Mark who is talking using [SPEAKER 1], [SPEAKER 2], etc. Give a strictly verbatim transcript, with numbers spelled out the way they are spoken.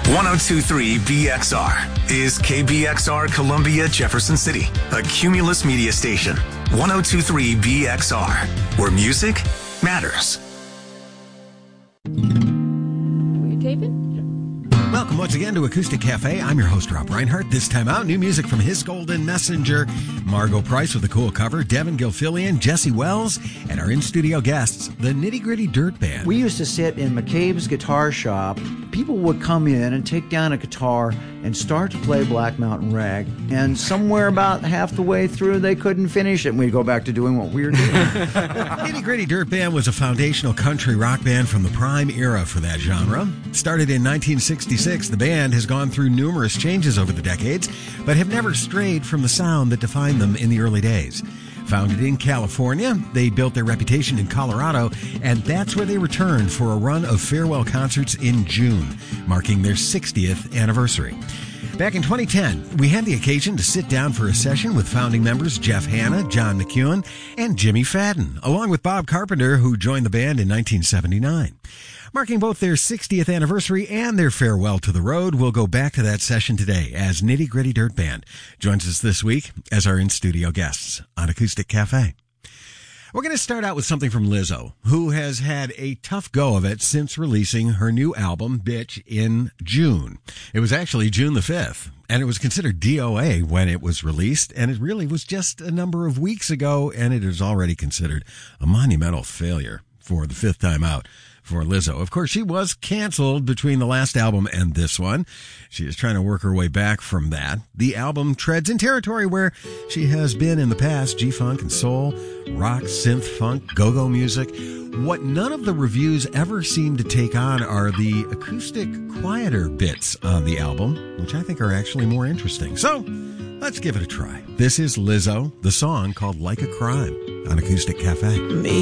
[SPEAKER 1] one oh two point three B X R is K B X R Columbia, Jefferson City, a Cumulus media station. one oh two point three B X R, where music matters.
[SPEAKER 2] Were you taping?
[SPEAKER 3] Welcome once again to Acoustic Cafe. I'm your host, Rob Reinhardt. This time out, new music from His Golden Messenger, Margot Price with a cool cover, Devin Gilfillian, Jesse Wells, and our in-studio guests, the Nitty Gritty Dirt Band.
[SPEAKER 4] We used to sit in McCabe's guitar shop. People would come in and take down a guitar and start to play Black Mountain Rag. And somewhere about half the way through, they couldn't finish it, and we'd go back to doing what we were doing.
[SPEAKER 3] Nitty Gritty Dirt Band was a foundational country rock band from the prime era for that genre. Started in nineteen sixty-six, the band has gone through numerous changes over the decades, but have never strayed from the sound that defined them in the early days. Founded in California, they built their reputation in Colorado, and that's where they returned for a run of farewell concerts in June, marking their sixtieth anniversary. Back in twenty ten, we had the occasion to sit down for a session with founding members Jeff Hanna, John McEwen, and Jimmy Fadden, along with Bob Carpenter, who joined the band in nineteen seventy-nine. Marking both their sixtieth anniversary and their farewell to the road, we'll go back to that session today as Nitty Gritty Dirt Band joins us this week as our in-studio guests on Acoustic Cafe. We're going to start out with something from Lizzo, who has had a tough go of it since releasing her new album, Bitch, in June. It was actually June the fifth, and it was considered D O A when it was released, and it really was just a number of weeks ago, and it is already considered a monumental failure for the fifth time out for Lizzo. Of course, she was canceled between the last album and this one. She is trying to work her way back from that. The album treads in territory where she has been in the past, G-funk and soul, rock, synth, funk, go-go music. What none of the reviews ever seem to take on are the acoustic, quieter bits on the album, which I think are actually more interesting. So, let's give it a try. This is Lizzo, the song called Like a Crime on Acoustic Cafe.
[SPEAKER 5] Me.